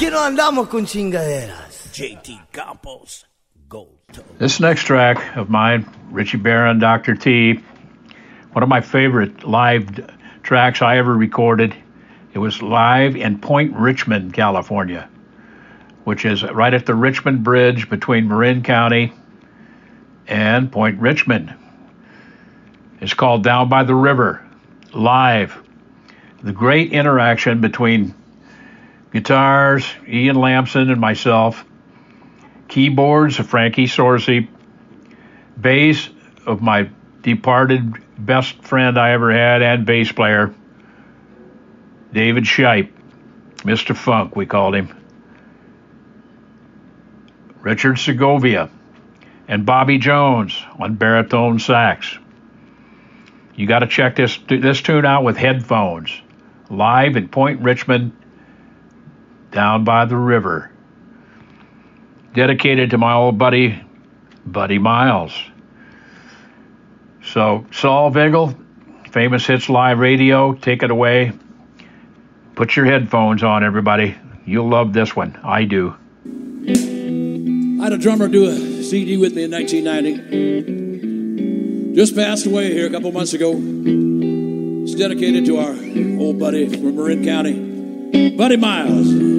si no andamos con chingaderas. JT Campos, Gold Toe. This next track of mine, Richie Barron, Dr. T, one of my favorite live tracks I ever recorded. It was live in Point Richmond, California, which is right at the Richmond Bridge between Marin County and Point Richmond. It's called Down by the River, live. The great interaction between guitars, Ian Lamson and myself, keyboards of Frankie Sorcy, bass of my departed best friend I ever had and bass player, David Shipe, Mr. Funk, we called him, Richard Segovia, and Bobby Jones on baritone sax. You got to check this tune out with headphones. Live in Point Richmond, Down by the River. Dedicated to my old buddy, Buddy Miles. So, Saul Vigil, Famous Hits Live Radio, take it away. Put your headphones on, everybody. You'll love this one. I do. I had a drummer do a CD with me in 1990. Just passed away here a couple months ago. It's dedicated to our old buddy from Marin County, Buddy Miles.